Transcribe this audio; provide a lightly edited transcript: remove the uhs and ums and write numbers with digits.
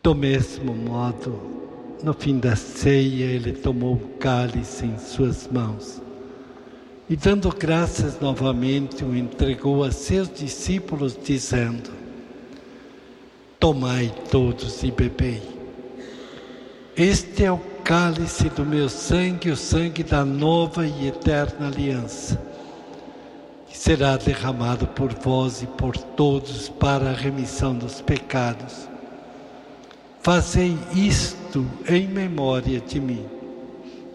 Do mesmo modo, no fim da ceia, ele tomou o cálice em suas mãos e, dando graças novamente, o entregou a seus discípulos, dizendo: tomai todos e bebei. Este é o cálice do meu sangue, o sangue da nova e eterna aliança, que será derramado por vós e por todos para a remissão dos pecados. Fazei isto em memória de mim.